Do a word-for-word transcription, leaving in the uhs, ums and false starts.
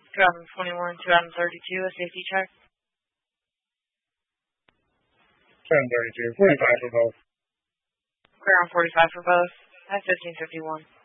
twenty twenty-one to twenty thirty-two, a safety check. ten thirty-two, forty-five for both. Ground forty-five for both. At fifteen fifty-one.